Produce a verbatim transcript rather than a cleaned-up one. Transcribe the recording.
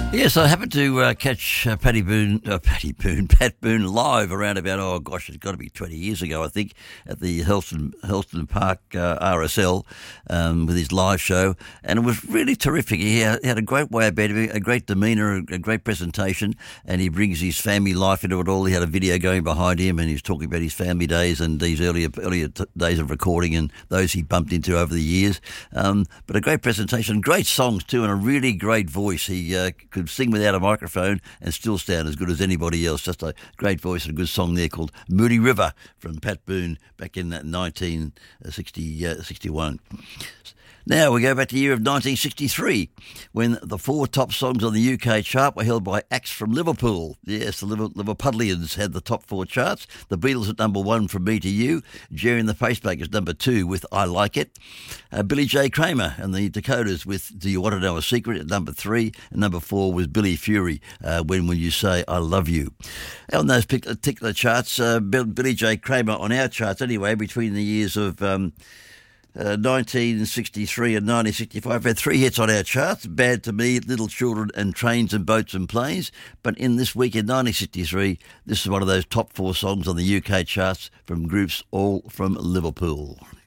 Yes, I happened to uh, catch uh, Paddy Boone, uh, Paddy Boone, Pat Boone live around about, oh gosh, it's got to be twenty years ago, I think, at the Helston, Helston Park uh, R S L um, with his live show. And it was really terrific. He had, he had a great way about him, a great demeanour, a, a great presentation, and he brings his family life into it all. He had a video going behind him, and he was talking about his family days and these earlier earlier t- days of recording and those he bumped into over the years. Um, but a great presentation, great songs too, and a really great voice. He uh, could sing without a microphone and still sound as good as anybody else. Just a great voice and a good song there called Moody River from Pat Boone back in nineteen sixty-one. Now we go back to the year of nineteen sixty-three when the four top songs on the U K chart were held by acts from Liverpool. Yes, the Liverpudlians had the top four charts. The Beatles at number one, From Me to You. Jerry and the Pacemakers number two with I Like It. Uh, Billy J. Kramer and the Dakotas with Do You Want to Know a Secret at number three. And number four was Billy Fury, uh, When Will You Say I Love You. On those particular charts, uh, Billy J. Kramer on our charts anyway, between the years of... Um, Uh, nineteen sixty-three and nineteen sixty-five had three hits on our charts, Bad to Me, Little Children and Trains and Boats and Planes. But in this week in nineteen sixty-three, this is one of those top four songs on the U K charts from groups all from Liverpool.